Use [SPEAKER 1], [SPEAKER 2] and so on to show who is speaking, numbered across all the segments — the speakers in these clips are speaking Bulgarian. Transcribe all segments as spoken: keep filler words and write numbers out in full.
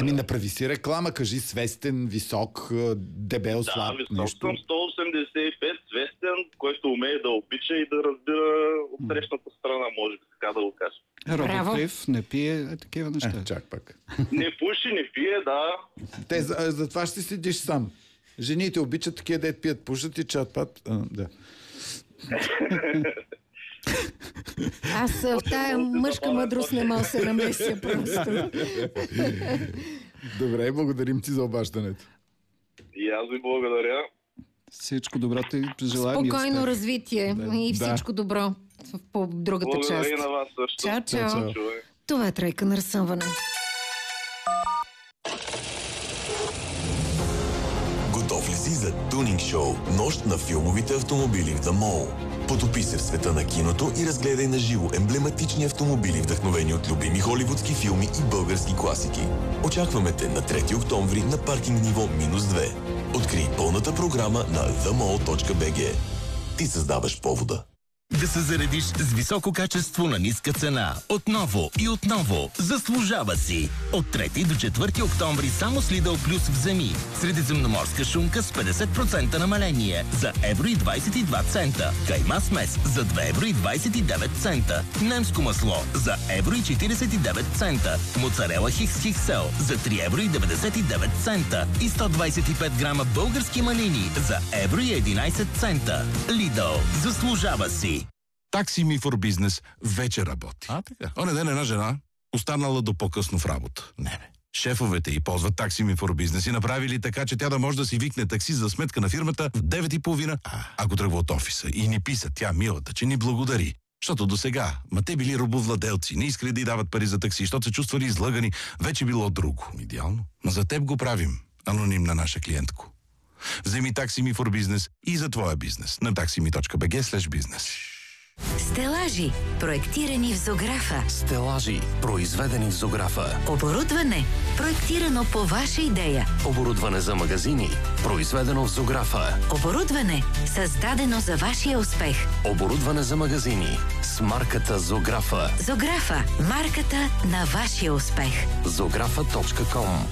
[SPEAKER 1] Ами направи си реклама, кажи свестен, висок, дебел, слаб,
[SPEAKER 2] да, висок
[SPEAKER 1] нещо.
[SPEAKER 2] съм сто осемдесет и пет, свестен, който умее да обича и да разбира от срещната страна, може би така да го кажа.
[SPEAKER 3] Робът Крив не пие е, такива неща.
[SPEAKER 1] Е, чак пак.
[SPEAKER 2] Не пуши, не пие, да.
[SPEAKER 1] Те, за, за това ще седиш сам. Жените обичат такива, дет пият, пушат и чат-пат. А, да.
[SPEAKER 4] Аз в тая мъжка мъдрост не мога се намеся просто.
[SPEAKER 1] Добре, благодарим ти за обаждането.
[SPEAKER 2] И аз ви благодаря.
[SPEAKER 3] Всичко добро ти желаем.
[SPEAKER 4] Спокойно развитие
[SPEAKER 1] да.
[SPEAKER 4] и всичко да. добро по другата
[SPEAKER 2] благодаря
[SPEAKER 4] част.
[SPEAKER 2] Благодаря и на вас също.
[SPEAKER 4] Чао, чао.
[SPEAKER 1] чао.
[SPEAKER 4] Това е Тройка на разсъмване.
[SPEAKER 5] Готов ли си за тунинг шоу Нощ на филмовите автомобили в The Mall? Потопи се в света на киното и разгледай на живо емблематични автомобили, вдъхновени от любими холивудски филми и български класики. Очакваме те на трети октомври на паркинг ниво минус две. Открий пълната програма на the mall точка b g. Ти създаваш повода.
[SPEAKER 6] Да се заредиш с високо качество на ниска цена. Отново и отново. Заслужава си. От трети до четвърти октомври само с Lidl Plus вземи. Средиземноморска шунка с петдесет процента намаление за евро и двадесет и два цента. Кайма смес за две евро и двадесет и девет цента. Немско масло за евро и четиридесет и девет цента. Моцарела Хикс Хиксел за три евро и деветдесет и девет цента. И сто двадесет и пет грама български малини за евро и единадесет цента. Lidl. Заслужава си.
[SPEAKER 7] Такси ми for бизнес вече работи.
[SPEAKER 6] А, така.
[SPEAKER 7] Оня ден една жена останала до по-късно в работа.
[SPEAKER 6] Не, не.
[SPEAKER 7] Шефовете й ползват такси ми for бизнес и направили така, че тя да може да си викне такси за сметка на фирмата в девет и половина, ако тръгва от офиса. И ни писа тя, милата, че ни благодари. Защото до сега, ма те били робовладелци, не искали да й дават пари за такси, защото се чувствали излъгани, вече било друго. Идеално. Но за теб го правим, анонимна наша клиентко. Вземи такси ми for бизнес и за твоя бизнес на taximi точка b g слеш бизнес.
[SPEAKER 8] Стелажи, проектирани в Зографа.
[SPEAKER 9] Стелажи, произведени в Зографа.
[SPEAKER 8] Оборудване, проектирано по ваша идея.
[SPEAKER 9] Оборудване за магазини, произведено в Зографа.
[SPEAKER 8] Оборудване, създадено за вашия успех.
[SPEAKER 9] Оборудване за магазини с марката Зографа.
[SPEAKER 8] Зографа, марката на вашия успех.
[SPEAKER 9] зографа точка ком.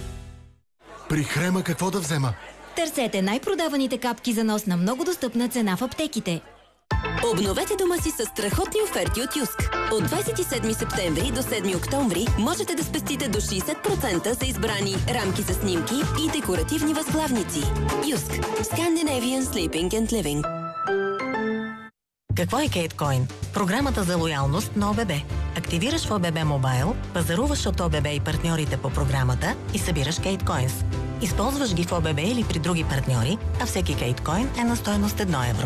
[SPEAKER 10] При Хрема какво да взема?
[SPEAKER 11] Търсете най-продаваните капки за нос на много достъпна цена в аптеките.
[SPEAKER 12] Обновете дома си с страхотни оферти от Юск. От двадесет и седми септември до седми октомври можете да спестите до шейсет процента за избрани рамки за снимки и декоративни възглавници. Юск. Scandinavian Sleeping and Living.
[SPEAKER 13] Какво е Кейткоин? Програмата за лоялност на ОББ. Активираш в ОББ Мобайл, пазаруваш от ОББ и партньорите по програмата и събираш Кейткоинс. Използваш ги в ОББ или при други партньори, а всеки Кейткоин е на стойност едно евро.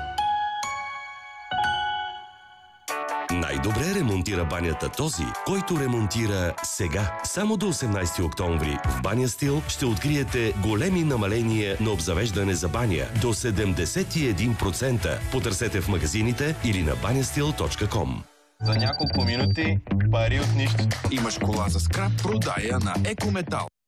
[SPEAKER 14] Най-добре ремонтира банята този, който ремонтира сега. Само до осемнадесети октомври в Баня Стил ще откриете големи намаления на обзавеждане за баня до седемдесет и един процента. Потърсете в магазините или на баня стил точка ком.
[SPEAKER 15] За няколко минути пари от нищо.
[SPEAKER 16] Имаш кола за скрап, продай я на Екометал.